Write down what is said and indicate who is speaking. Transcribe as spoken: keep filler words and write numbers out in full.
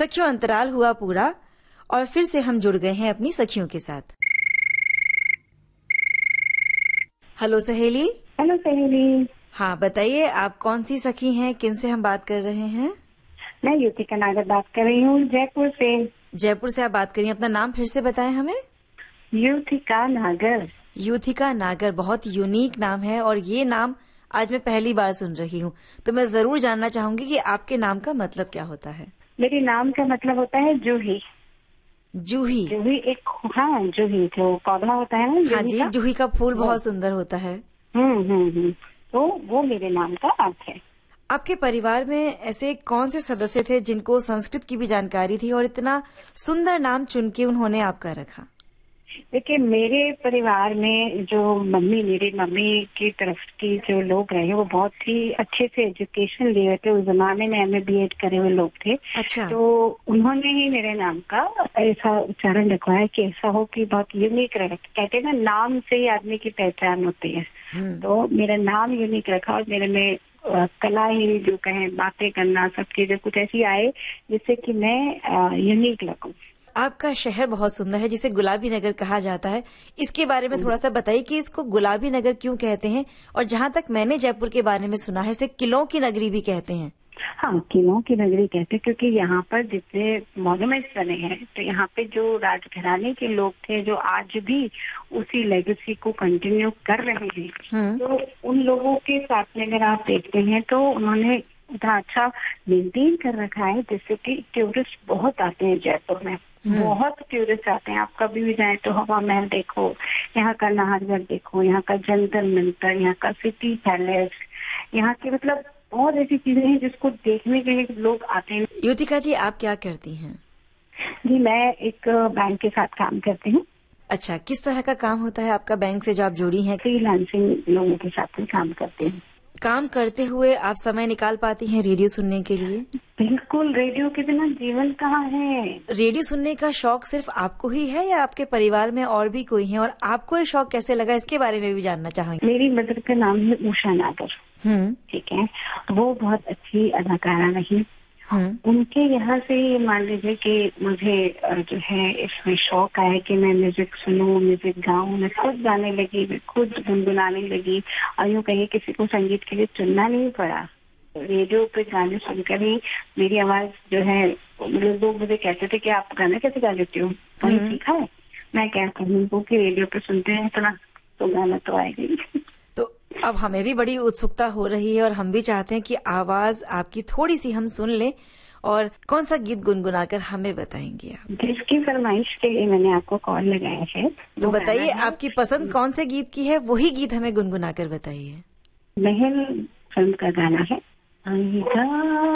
Speaker 1: सखियों अंतराल हुआ पूरा और फिर से हम जुड़ गए हैं अपनी सखियों के साथ। हेलो सहेली।
Speaker 2: हेलो सहेली।
Speaker 1: हाँ बताइए, आप कौन सी सखी हैं, किन से हम बात कर रहे हैं?
Speaker 2: मैं युतिका नागर बात कर रही हूँ जयपुर से।
Speaker 1: जयपुर से आप बात करिए, अपना नाम फिर से बताएं हमें।
Speaker 2: युतिका नागर।
Speaker 1: युतिका नागर, बहुत यूनिक नाम है और ये नाम आज मैं पहली बार सुन रही हूँ, तो मैं जरूर जानना चाहूंगी कि आपके नाम का मतलब क्या होता है।
Speaker 2: मेरे नाम का मतलब होता है जूही।
Speaker 1: जूही?
Speaker 2: जूही एक, हाँ जूही जो पौधा होता है ना।
Speaker 1: हाँ जी, जूही का फूल बहुत सुंदर होता है।
Speaker 2: हम्म हम्म हम्म तो वो मेरे नाम का अर्थ है।
Speaker 1: आपके परिवार में ऐसे कौन से सदस्य थे जिनको संस्कृत की भी जानकारी थी और इतना सुंदर नाम चुन के उन्होंने आपका रखा?
Speaker 2: देखिए, मेरे परिवार में जो मम्मी मेरी मम्मी की तरफ की जो लोग रहे वो बहुत ही अच्छे से एजुकेशन लिए थे। उस जमाने में एम ए बी एड करे हुए लोग थे।
Speaker 1: अच्छा।
Speaker 2: तो उन्होंने ही मेरे नाम का ऐसा उच्चारण रखवाया कि ऐसा हो कि बहुत यूनिक रहे। कहते हैं ना, नाम से ही आदमी की पहचान होती है। तो मेरा नाम यूनिक रखा और मेरे में आ, कला ही जो कहें, बातें करना, सब चीजें कुछ ऐसी आए जिससे कि मैं यूनिक लगूं।
Speaker 1: आपका शहर बहुत सुंदर है जिसे गुलाबी नगर कहा जाता है, इसके बारे में थोड़ा सा बताइए कि इसको गुलाबी नगर क्यों कहते हैं? और जहाँ तक मैंने जयपुर के बारे में सुना है, इसे किलों की नगरी भी कहते हैं।
Speaker 2: हाँ, किलों की नगरी कहते हैं क्योंकि यहाँ पर जितने मॉन्यूमेंट्स बने हैं, तो यहाँ पे जो राजघराने के लोग थे जो आज भी उसी लेगेसी को कंटिन्यू कर रहे हैं, तो उन लोगों के साथ में अगर आप देखते हैं तो उन्होंने इतना अच्छा मेंटेन कर रखा है जिससे कि टूरिस्ट बहुत आते हैं जयपुर में। बहुत टूरिस्ट आते हैं। आप कभी भी जाएं तो हवा महल देखो, यहाँ का नाहरगढ़ देखो, यहाँ का जंतर मंतर, यहाँ का सिटी पैलेस, यहाँ के मतलब बहुत ऐसी चीजें हैं जिसको देखने के लिए लोग आते हैं।
Speaker 1: युतिका जी, आप क्या करती हैं?
Speaker 2: जी, मैं एक बैंक के साथ काम करती हूँ।
Speaker 1: अच्छा, किस तरह का काम होता है आपका बैंक से जो आप जुड़ी हैं?
Speaker 2: फ्रीलांसिंग लोगों के साथ में काम करती हूँ।
Speaker 1: काम करते हुए आप समय निकाल पाती हैं रेडियो सुनने के लिए?
Speaker 2: बिल्कुल, रेडियो के बिना जीवन कहाँ है।
Speaker 1: रेडियो सुनने का शौक सिर्फ आपको ही है या आपके परिवार में और भी कोई है? और आपको ये शौक कैसे लगा, इसके बारे में भी जानना चाहेंगे।
Speaker 2: मेरी मदर का नाम है उषा नागर। ठीक है, वो बहुत अच्छी अदाकारा रही। उनके यहाँ से मान लीजिए कि मुझे जो है इसमें शौक आया कि मैं म्यूजिक सुनूं, म्यूजिक गाऊं। मैं खुद गाने लगी, मैं खुद गुनगुनाने लगी और यूँ कहिए किसी को संगीत के लिए चुनना नहीं पड़ा। रेडियो पे गाने सुनकर ही मेरी आवाज जो है, लोग मुझे कहते थे कि आप गाना कैसे गा लेती हो, वही सीखा है। मैं क्या कहूँ वो कि रेडियो पे सुनते हैं इतना, तो गाना तो आएगा ही।
Speaker 1: तो अब हमें भी बड़ी उत्सुकता हो रही है और हम भी चाहते हैं कि आवाज आपकी थोड़ी सी हम सुन लें। और कौन सा गीत गुनगुनाकर हमें बताएंगे आप?
Speaker 2: जिसकी फरमाइश के लिए मैंने आपको कॉल लगाया है,
Speaker 1: तो बताइए आपकी पसंद कौन से गीत की है, वही गीत हमें गुनगुनाकर बताइए।
Speaker 2: महल फिल्म का गाना है।